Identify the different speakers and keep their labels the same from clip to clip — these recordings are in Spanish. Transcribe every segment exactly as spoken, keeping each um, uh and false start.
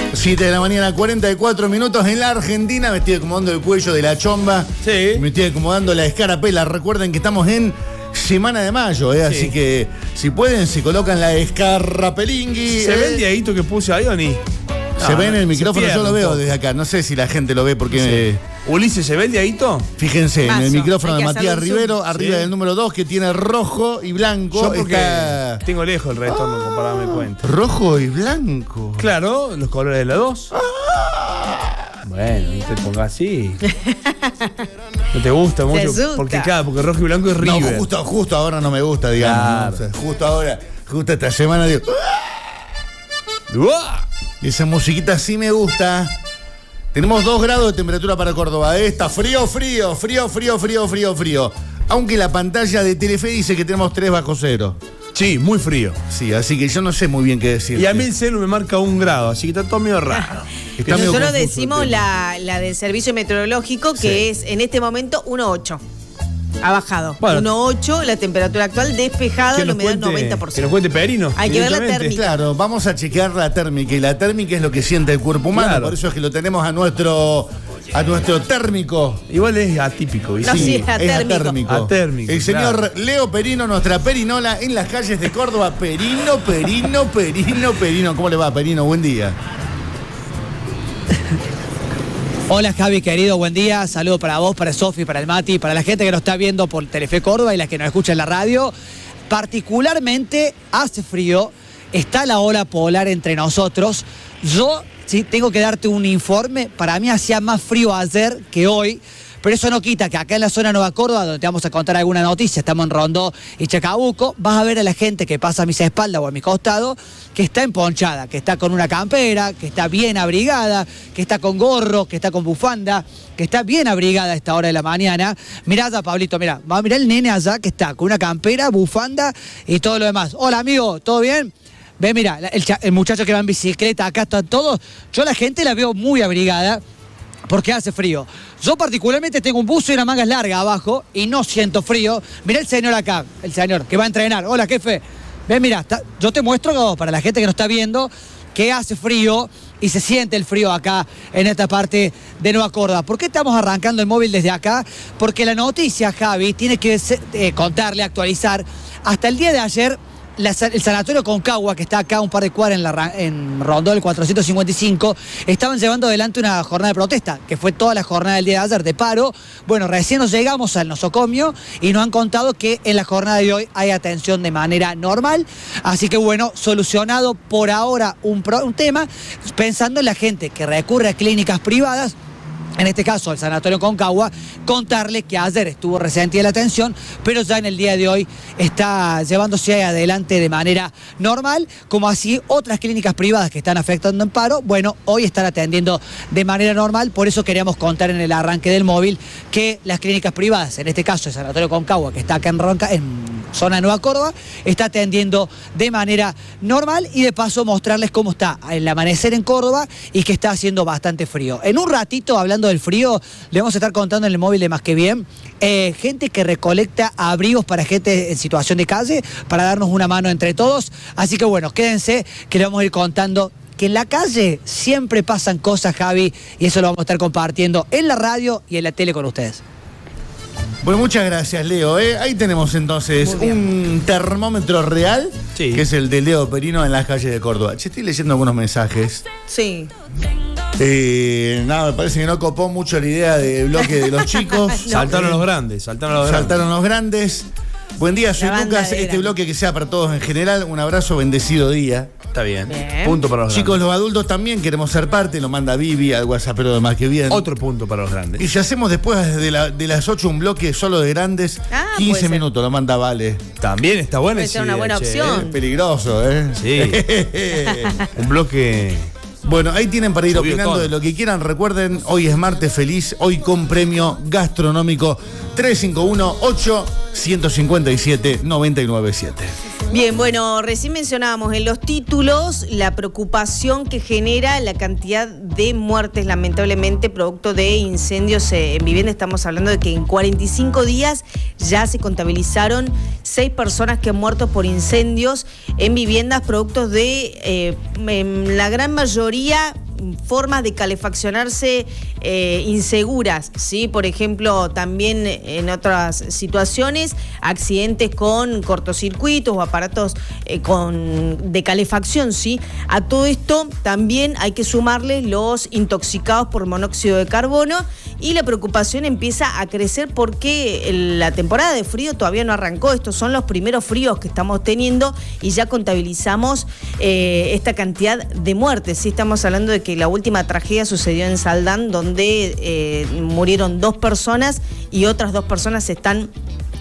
Speaker 1: siete de la mañana, cuarenta y cuatro minutos en la Argentina. Me estoy acomodando el cuello de la chomba.
Speaker 2: Sí.
Speaker 1: Me estoy acomodando la escarapela. Recuerden que estamos en Semana de Mayo, ¿eh?
Speaker 2: Sí.
Speaker 1: Así que si pueden, se colocan la escarapelingui.
Speaker 2: ¿Se
Speaker 1: ¿eh?
Speaker 2: ve el diadito que puse ahí o ni?
Speaker 1: Se
Speaker 2: No,
Speaker 1: ve en el
Speaker 2: se
Speaker 1: micrófono, yo
Speaker 2: pierde
Speaker 1: lo
Speaker 2: un
Speaker 1: veo
Speaker 2: poco.
Speaker 1: desde acá. No sé si la gente lo ve porque...
Speaker 2: Sí.
Speaker 1: eh,
Speaker 2: Ulises, ¿se ve el diadito?
Speaker 1: Fíjense, en el
Speaker 3: Paso,
Speaker 1: micrófono
Speaker 3: hay
Speaker 1: de
Speaker 3: que
Speaker 1: Matías
Speaker 3: hacerle un zoom.
Speaker 1: Rivero, arriba
Speaker 2: Sí.
Speaker 1: del número dos, que tiene rojo y blanco.
Speaker 2: Yo porque
Speaker 1: Está
Speaker 2: tengo lejos el retorno comparado a mi cuenta.
Speaker 1: rojo y blanco.
Speaker 2: Claro, los colores de la dos. Bueno, no te pongas así. No te gusta
Speaker 3: Se
Speaker 2: mucho.
Speaker 3: asusta.
Speaker 2: Porque claro, porque rojo y blanco es
Speaker 1: No,
Speaker 2: River.
Speaker 1: justo, justo ahora no me gusta, digamos.
Speaker 2: Claro.
Speaker 1: ¿no? O sea, justo ahora, justo esta semana digo,
Speaker 2: ¡Uah!
Speaker 1: esa musiquita sí me gusta. Tenemos dos grados de temperatura para Córdoba. ¿eh? Está frío, frío, frío, frío, frío, frío, frío. Aunque la pantalla de Telefe dice que tenemos tres bajo cero.
Speaker 2: Sí, muy frío.
Speaker 1: Sí, así que yo no sé muy bien qué decir.
Speaker 2: Y a mí el celu me marca un grado, así que está todo medio raro.
Speaker 1: Está medio
Speaker 3: Nosotros
Speaker 1: confuso el
Speaker 3: decimos
Speaker 1: tema.
Speaker 3: la, la del servicio meteorológico, que es en este momento uno coma ocho. Ha bajado.
Speaker 2: Bueno.
Speaker 3: uno coma ocho, la temperatura actual despejada,
Speaker 2: Que
Speaker 3: la
Speaker 2: nos
Speaker 3: humedad
Speaker 2: cuente-
Speaker 3: noventa por
Speaker 2: Que nos
Speaker 3: ciento.
Speaker 2: cuente Perino.
Speaker 3: Hay que ver la
Speaker 2: directamente.
Speaker 3: térmica.
Speaker 1: Claro, vamos a chequear la térmica. Y la térmica es lo que siente el cuerpo humano.
Speaker 2: Claro.
Speaker 1: Por eso es que lo tenemos a nuestro, a nuestro térmico.
Speaker 2: Igual es atípico, ¿viste?
Speaker 3: No, sí,
Speaker 1: es
Speaker 3: atérmico.
Speaker 1: atérmico.
Speaker 2: Atérmico,
Speaker 1: El señor
Speaker 2: claro.
Speaker 1: Leo Perino, nuestra perinola en las calles de Córdoba. Perino, Perino, Perino, Perino. ¿Cómo le va, Perino? Buen día.
Speaker 4: Hola Javi, querido, buen día. Saludo para vos, para Sofi, para el Mati, para la gente que nos está viendo por Telefe Córdoba y las que nos escuchan en la radio. Particularmente hace frío, está la ola polar entre nosotros. Yo sí tengo que darte un informe. Para mí hacía más frío ayer que hoy. Pero eso no quita que acá en la zona de Nueva Córdoba, donde te vamos a contar alguna noticia, estamos en Rondó y Chacabuco, vas a ver a la gente que pasa a mis espaldas o a mi costado, que está emponchada, que está con una campera, que está bien abrigada, que está con gorro, que está con bufanda, que está bien abrigada a esta hora de la mañana. Mirá allá, Pablito, mirá, va a mirar el nene allá que está con una campera, bufanda y todo lo demás. Hola, amigo, ¿todo bien? Ve, mira, el, cha- el muchacho que va en bicicleta, acá están todos. Yo la gente la veo muy abrigada porque hace frío. Yo particularmente tengo un buzo y una mangas largas abajo y no siento frío. Mirá el señor acá, el señor que va a entrenar. Hola, jefe. Ven, mira, está- yo te muestro para la gente que nos está viendo que hace frío y se siente el frío acá en esta parte de Nueva Córdoba. ¿Por qué estamos arrancando el móvil desde acá? Porque la noticia, Javi, tiene que ser- eh, contarle, actualizar. Hasta el día de ayer, la sa- el sanatorio Concagua, que está acá a un par de cuadras en, la, ra- en Rondó, el cuatrocientos cincuenta y cinco, estaban llevando adelante una jornada de protesta, que fue toda la jornada del día de ayer de paro. Bueno, recién nos llegamos al nosocomio y nos han contado que en la jornada de hoy hay atención de manera normal. Así que bueno, solucionado por ahora un, pro- un tema, pensando en la gente que recurre a clínicas privadas. En este caso, el Sanatorio Concagua, contarle que ayer estuvo resentida la atención, pero ya en el día de hoy está llevándose adelante de manera normal, como así otras clínicas privadas que están afectando en paro, bueno, hoy están atendiendo de manera normal. Por eso queríamos contar en el arranque del móvil que las clínicas privadas, en este caso el Sanatorio Concagua, que está acá en Ronca, en zona de Nueva Córdoba, está atendiendo de manera normal y de paso mostrarles cómo está el amanecer en Córdoba y que está haciendo bastante frío. En un ratito, hablando del frío, le vamos a estar contando en el móvil de Más que Bien, eh, gente que recolecta abrigos para gente en situación de calle, para darnos una mano entre todos. Así que bueno, quédense que le vamos a ir contando que en la calle siempre pasan cosas, Javi, y eso lo vamos a estar compartiendo en la radio y en la tele con ustedes.
Speaker 1: Bueno, muchas gracias, Leo. ¿eh? Ahí tenemos entonces un termómetro real,
Speaker 2: Sí.
Speaker 1: que es el de Leo Perino en las calles de Córdoba. Che, estoy leyendo algunos mensajes.
Speaker 3: Sí.
Speaker 1: Eh, nada, me parece que no copó mucho la idea del bloque de los chicos.
Speaker 2: Saltaron los grandes, saltaron los grandes.
Speaker 1: Saltaron los grandes. Buen día, soy
Speaker 3: La banda
Speaker 1: Lucas.
Speaker 3: de
Speaker 1: Este
Speaker 3: grandes.
Speaker 1: bloque que sea para todos en general. Un abrazo, bendecido día.
Speaker 2: Está bien.
Speaker 3: Bien.
Speaker 2: Punto para los
Speaker 1: Chicos,
Speaker 2: grandes.
Speaker 1: los adultos también queremos ser parte. Lo manda Vivi al WhatsApp, pero de Más que Bien.
Speaker 2: Otro punto para los
Speaker 1: Y
Speaker 2: grandes.
Speaker 1: si hacemos después de, la- de las ocho un bloque solo de grandes,
Speaker 3: Ah, puede
Speaker 1: quince
Speaker 3: ser.
Speaker 1: minutos, lo manda Vale.
Speaker 2: También está bueno.
Speaker 3: Puede
Speaker 2: esa
Speaker 3: ser una
Speaker 2: idea,
Speaker 3: buena
Speaker 2: che.
Speaker 3: opción.
Speaker 1: Es peligroso, ¿eh?
Speaker 2: Sí. Un bloque.
Speaker 1: Bueno, ahí tienen para ir
Speaker 2: Subió
Speaker 1: opinando
Speaker 2: todo.
Speaker 1: de lo que quieran. Recuerden, hoy es martes feliz, hoy con premio gastronómico tres cinco uno, ocho, uno cinco siete, nueve nueve siete.
Speaker 3: Bien, bueno, recién mencionábamos en los títulos la preocupación que genera la cantidad de muertes, lamentablemente, producto de incendios eh, en vivienda. Estamos hablando de que en cuarenta y cinco días ya se contabilizaron seis personas que han muerto por incendios en viviendas, productos de, eh, en la gran mayoría, formas de calefaccionarse eh, inseguras, ¿sí? Por ejemplo, también en otras situaciones, accidentes con cortocircuitos o aparatos eh, con, de calefacción, ¿sí? A todo esto también hay que sumarle los intoxicados por monóxido de carbono, y la preocupación empieza a crecer porque la temporada de frío todavía no arrancó. Estos son los primeros fríos que estamos teniendo y ya contabilizamos eh, esta cantidad de muertes. Sí, estamos hablando de que la última tragedia sucedió en Saldán, donde eh, murieron dos personas y otras dos personas están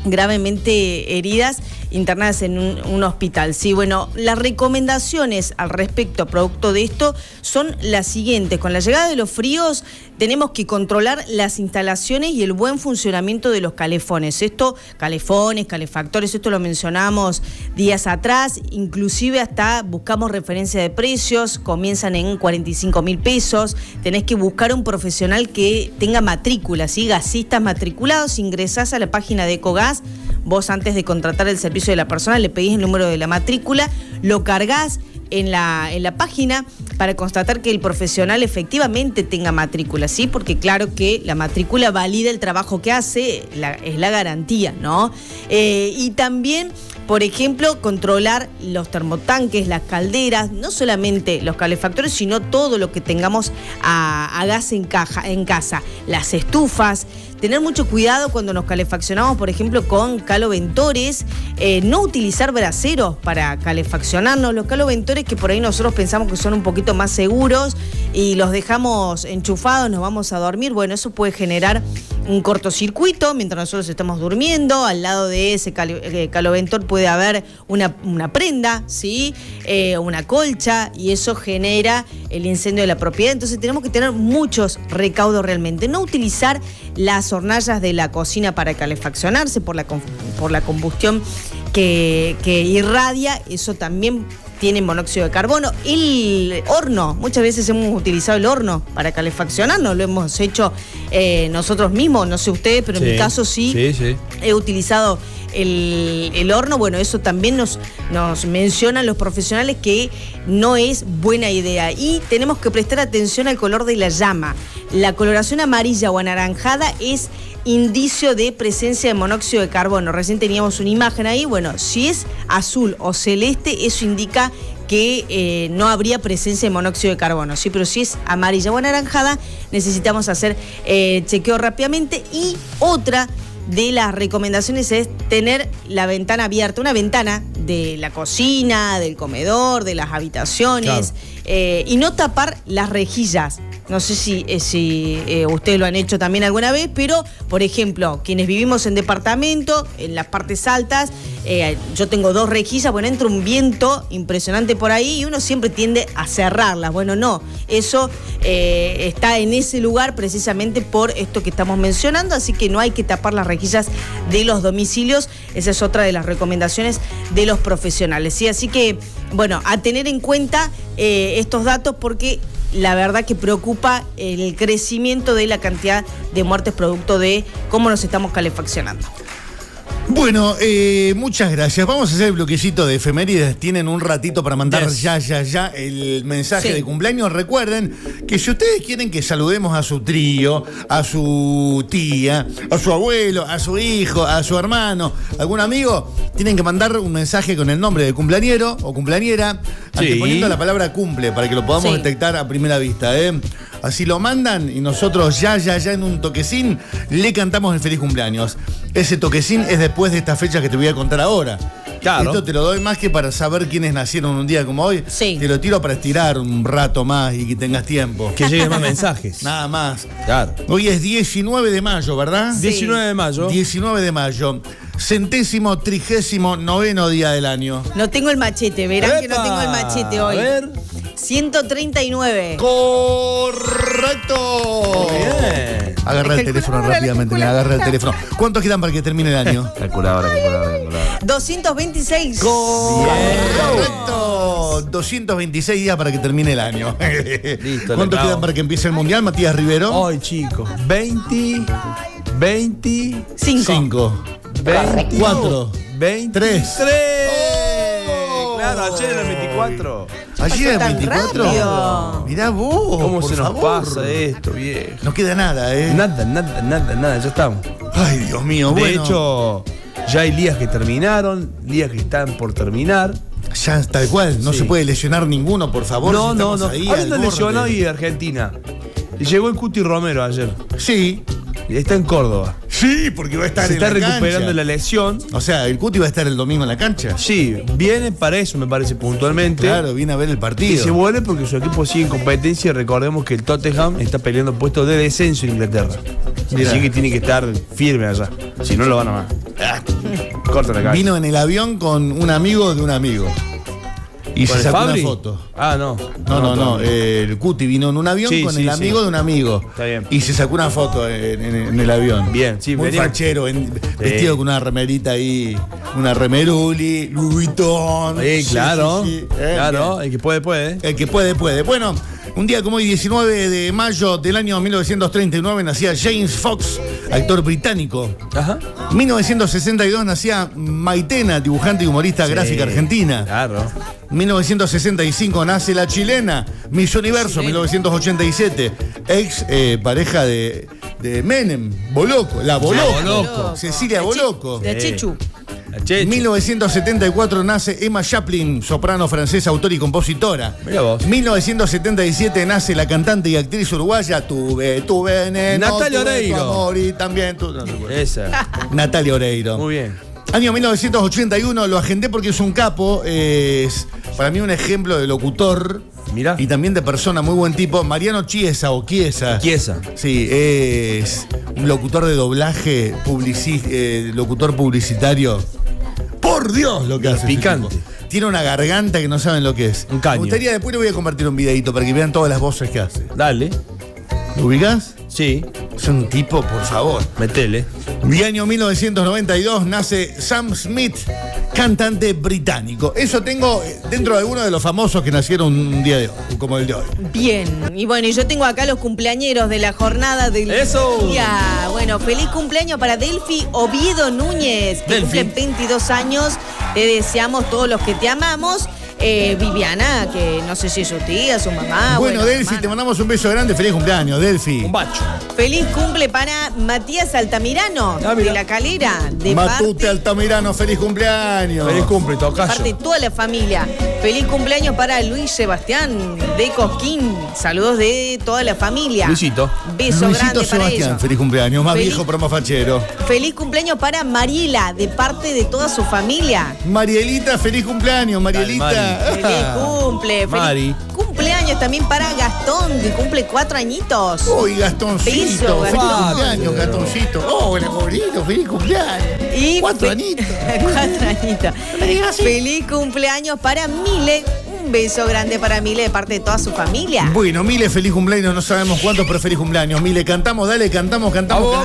Speaker 3: gravemente heridas, internadas en un, un hospital. Sí, bueno, las recomendaciones al respecto, producto de esto, son las siguientes. Con la llegada de los fríos, tenemos que controlar las instalaciones y el buen funcionamiento de los calefones. Esto, calefones, calefactores, esto lo mencionamos días atrás, inclusive hasta buscamos referencia de precios, comienzan en cuarenta y cinco mil pesos. Tenés que buscar un profesional que tenga matrícula, ¿sí? Gasistas matriculados, ingresás a la página de Ecogas. Vos, antes de contratar el servicio de la persona, le pedís el número de la matrícula, lo cargás en la, en la página para constatar que el profesional efectivamente tenga matrícula, ¿sí? Porque claro que la matrícula valida el trabajo que hace, la, es la garantía, ¿no? Eh, y también, por ejemplo, controlar los termotanques, las calderas, no solamente los calefactores, sino todo lo que tengamos a, a gas en, caja, en casa, las estufas. Tener mucho cuidado cuando nos calefaccionamos, por ejemplo, con caloventores, eh, no utilizar braseros para calefaccionarnos. Los caloventores que por ahí nosotros pensamos que son un poquito más seguros y los dejamos enchufados, nos vamos a dormir. Bueno, eso puede generar un cortocircuito mientras nosotros estamos durmiendo. Al lado de ese cal- eh, caloventor puede haber una, una prenda, ¿sí? Eh, una colcha, y eso genera el incendio de la propiedad. Entonces tenemos que tener muchos recaudos realmente. No utilizar las hornallas de la cocina para calefaccionarse por la, por la combustión que, que irradia. Eso también tiene monóxido de carbono. El horno, muchas veces hemos utilizado el horno para calefaccionarnos, lo hemos hecho eh, nosotros mismos, no sé ustedes, pero
Speaker 2: Sí,
Speaker 3: en mi caso sí,
Speaker 2: sí, sí.
Speaker 3: he utilizado el, el horno. Bueno, eso también nos, nos mencionan los profesionales que no es buena idea, y tenemos que prestar atención al color de la llama. La coloración amarilla o anaranjada es indicio de presencia de monóxido de carbono. Recién teníamos una imagen ahí. Bueno, si es azul o celeste, eso indica que eh, no habría presencia de monóxido de carbono, ¿sí? Pero si es amarilla o anaranjada, necesitamos hacer eh, chequeo rápidamente. Y otra de las recomendaciones es tener la ventana abierta, una ventana de la cocina, del comedor, de las habitaciones,
Speaker 2: Claro.
Speaker 3: eh, y no tapar las rejillas. No sé si, eh, si eh, ustedes lo han hecho también alguna vez, pero, por ejemplo, quienes vivimos en departamento, en las partes altas, eh, yo tengo dos rejillas, bueno, entra un viento impresionante por ahí y uno siempre tiende a cerrarlas. Bueno, no, eso eh, está en ese lugar precisamente por esto que estamos mencionando, así que no hay que tapar las rejillas de los domicilios. Esa es otra de las recomendaciones de los profesionales, ¿sí? Así que, bueno, a tener en cuenta eh, estos datos, porque la verdad que preocupa el crecimiento de la cantidad de muertes producto de cómo nos estamos calefaccionando.
Speaker 1: Bueno, eh, muchas gracias. Vamos a hacer el bloquecito de efemérides. Tienen un ratito para mandar
Speaker 2: Yes.
Speaker 1: ya, ya, ya el mensaje
Speaker 3: Sí.
Speaker 1: de cumpleaños. Recuerden que si ustedes quieren que saludemos a su trío, a su tía, a su abuelo, a su hijo, a su hermano, algún amigo, tienen que mandar un mensaje con el nombre de cumpleañero o cumpleañera,
Speaker 2: Sí.
Speaker 1: anteponiendo la palabra cumple, para que lo podamos
Speaker 3: Sí.
Speaker 1: detectar a primera vista, ¿eh? Así lo mandan y nosotros ya, ya, ya en un toquecín le cantamos el feliz cumpleaños. Ese toquecín es después de esta fecha que te voy a contar ahora.
Speaker 2: Claro.
Speaker 1: Esto te lo doy más que para saber quiénes nacieron un día como hoy.
Speaker 3: Sí.
Speaker 1: Te lo tiro para estirar un rato más y que tengas tiempo.
Speaker 2: Que lleguen más mensajes.
Speaker 1: Nada más.
Speaker 2: Claro.
Speaker 1: Hoy es diecinueve de mayo, ¿verdad?
Speaker 3: Sí.
Speaker 2: diecinueve de mayo.
Speaker 1: diecinueve de mayo. Centésimo, trigésimo, noveno día del año.
Speaker 3: No tengo el machete, verán que no
Speaker 2: ¡Epa!
Speaker 3: tengo el machete hoy.
Speaker 2: A ver.
Speaker 3: ciento treinta y nueve.
Speaker 1: ¡Correcto!
Speaker 2: Bien.
Speaker 1: Agarra el teléfono rápidamente, mira, agarra el teléfono. ¿Cuántos quedan para que termine el año?
Speaker 2: Calculadora, calculadora, calculadora.
Speaker 3: doscientos veintiséis.
Speaker 1: Correcto. doscientos veintiséis días para que termine el año.
Speaker 2: Listo,
Speaker 1: ¿Cuántos
Speaker 2: le clavo.
Speaker 1: quedan para que empiece el mundial, Matías Rivero?
Speaker 2: Hoy, chicos. veinte, veinte,
Speaker 3: Cinco.
Speaker 1: Cinco.
Speaker 2: veinte,
Speaker 1: Cuatro.
Speaker 2: veinte,
Speaker 1: Tres.
Speaker 2: tres.
Speaker 1: Oh.
Speaker 2: Claro, ayer era el veinticuatro.
Speaker 1: Ayer era
Speaker 3: tan
Speaker 1: veinticuatro.
Speaker 3: rápido?
Speaker 1: Mirá vos.
Speaker 2: ¿Cómo
Speaker 1: por
Speaker 2: se nos
Speaker 1: favor.
Speaker 2: pasa esto, viejo?
Speaker 1: No queda nada, ¿eh?
Speaker 2: Nada, nada, nada, nada, ya estamos.
Speaker 1: Ay, Dios mío,
Speaker 2: De
Speaker 1: bueno.
Speaker 2: hecho, ya hay ligas que terminaron, ligas que están por terminar.
Speaker 1: Ya tal cual, no
Speaker 2: Sí.
Speaker 1: se puede lesionar ninguno, por favor.
Speaker 2: no,
Speaker 1: si
Speaker 2: no,
Speaker 1: estamos
Speaker 2: no.
Speaker 1: ahí
Speaker 2: Ahora
Speaker 1: al
Speaker 2: anda
Speaker 1: borde.
Speaker 2: lesionado y Argentina. Y llegó el Cuti Romero ayer.
Speaker 1: Sí,
Speaker 2: Y está en Córdoba.
Speaker 1: sí, porque va a estar
Speaker 2: Se
Speaker 1: en
Speaker 2: está
Speaker 1: la
Speaker 2: recuperando
Speaker 1: cancha.
Speaker 2: la lesión.
Speaker 1: O sea, el Cuti va a estar el domingo en la cancha.
Speaker 2: Sí, viene para eso, me parece, puntualmente.
Speaker 1: Claro, viene a ver el
Speaker 2: Y
Speaker 1: partido.
Speaker 2: se vuelve porque su equipo sigue en competencia. Recordemos que el Tottenham está peleando puestos de descenso en Inglaterra.
Speaker 1: Mirá.
Speaker 2: Así que tiene que estar firme allá. Si no, lo van a más. Ah, corta la cabeza.
Speaker 1: Vino en el avión con un amigo de un amigo. Y
Speaker 2: ¿Con
Speaker 1: se
Speaker 2: el
Speaker 1: sacó
Speaker 2: Fabri?
Speaker 1: una foto.
Speaker 2: Ah, no.
Speaker 1: No, no, no.
Speaker 2: todavía.
Speaker 1: eh, el Cuti vino en un avión
Speaker 2: Sí,
Speaker 1: con
Speaker 2: sí,
Speaker 1: el
Speaker 2: sí.
Speaker 1: amigo de un amigo.
Speaker 2: Está bien.
Speaker 1: Y se sacó una foto en, en- en el avión.
Speaker 2: Bien, sí,
Speaker 1: Muy
Speaker 2: venía-
Speaker 1: fachero, en- vestido con una remerita ahí. Una remeruli, Louis Vuitton.
Speaker 2: Sí,
Speaker 1: Sí,
Speaker 2: claro.
Speaker 1: sí, sí. Eh,
Speaker 2: claro,
Speaker 1: bien.
Speaker 2: el que puede, puede.
Speaker 1: El que puede, puede. Bueno, un día como hoy, diecinueve de mayo del año mil novecientos treinta y nueve, nacía James Fox, actor británico.
Speaker 2: Ajá.
Speaker 1: mil novecientos sesenta y dos nacía Maitena, dibujante y humorista gráfica
Speaker 2: Sí,
Speaker 1: argentina.
Speaker 2: Claro.
Speaker 1: mil novecientos sesenta y cinco nace la chilena Miss Universo. mil novecientos ochenta y siete, ex eh, pareja de, de Menem, Boloco, la Boloco,
Speaker 2: Boloco.
Speaker 1: Cecilia Boloco.
Speaker 3: De Chechu.
Speaker 2: La Chechu.
Speaker 1: mil novecientos setenta y cuatro nace Emma Chaplin, soprano francesa, autora y compositora.
Speaker 2: Mirá vos.
Speaker 1: mil novecientos setenta y siete nace la cantante y actriz uruguaya Tuve, tu veneno.
Speaker 2: Natalia
Speaker 1: tuve
Speaker 2: Oreiro.
Speaker 1: tu amor y también tu... no, no, no.
Speaker 2: Esa.
Speaker 1: Natalia Oreiro.
Speaker 2: Muy bien.
Speaker 1: Año mil novecientos ochenta y uno, lo agendé porque es un capo, es para mí un ejemplo de locutor.
Speaker 2: Mirá.
Speaker 1: Y también de persona, muy buen tipo. Mariano Chiesa o Chiesa.
Speaker 2: Chiesa.
Speaker 1: Sí, es un locutor de doblaje, publici- eh, locutor publicitario. Por Dios lo que hace. ese
Speaker 2: Picante.
Speaker 1: tipo. Tiene una garganta que no saben lo que es.
Speaker 2: Un caño.
Speaker 1: Me gustaría, después le voy a compartir un videito para que vean todas las voces que hace.
Speaker 2: Dale.
Speaker 1: ¿Lo ubicás?
Speaker 2: Sí.
Speaker 1: Es un tipo, por favor.
Speaker 2: Metele.
Speaker 1: De año mil novecientos noventa y dos nace Sam Smith, cantante británico. Eso tengo eh, dentro de algunos de los famosos que nacieron un día de hoy, como el de hoy.
Speaker 3: Bien, y bueno, y yo tengo acá los cumpleañeros de la jornada del
Speaker 2: ¡Eso!
Speaker 3: día. Bueno, feliz cumpleaños para Delphi Oviedo Núñez, que
Speaker 2: Delphi.
Speaker 3: cumple veintidós años. Te deseamos todos los que te amamos. Eh, Viviana, que no sé si es su tía, su mamá.
Speaker 1: bueno, Delphi,
Speaker 3: hermana.
Speaker 1: te mandamos un beso grande. Feliz cumpleaños, Delphi.
Speaker 2: Un bacho.
Speaker 3: Feliz cumple para Matías Altamirano,
Speaker 2: Ah, mira.
Speaker 3: de La Calera, de
Speaker 1: Matute
Speaker 3: parte,
Speaker 1: Altamirano, feliz cumpleaños.
Speaker 2: Feliz cumple, tocayo.
Speaker 3: parte de toda la familia. Feliz cumpleaños para Luis Sebastián, de Cosquín. Saludos de toda la familia.
Speaker 2: Luisito.
Speaker 3: Beso
Speaker 1: Luisito
Speaker 3: grande para
Speaker 1: Sebastián,
Speaker 3: ellos.
Speaker 1: feliz cumpleaños. Más
Speaker 3: Feliz-
Speaker 1: viejo, pero más fachero.
Speaker 3: Feliz cumpleaños para Mariela, de parte de toda su familia.
Speaker 1: Marielita, feliz cumpleaños, Marielita.
Speaker 3: Feliz cumple. Feliz
Speaker 2: Mari.
Speaker 3: cumpleaños también para Gastón, que cumple cuatro añitos.
Speaker 1: Uy, Gastoncito.
Speaker 3: Beso,
Speaker 1: feliz
Speaker 3: Gastón.
Speaker 1: cumpleaños, Gastoncito. Oh, hola, bonito, feliz cumpleaños.
Speaker 3: Y
Speaker 1: Cuatro
Speaker 3: fe-
Speaker 1: añitos.
Speaker 3: Cuatro añitos. Feliz cumpleaños para Mile. Un beso grande para Mile de parte de toda su familia.
Speaker 1: Bueno, Mile, feliz cumpleaños. No sabemos cuántos, pero feliz cumpleaños. Mile, cantamos, dale, cantamos, cantamos.
Speaker 2: Vamos,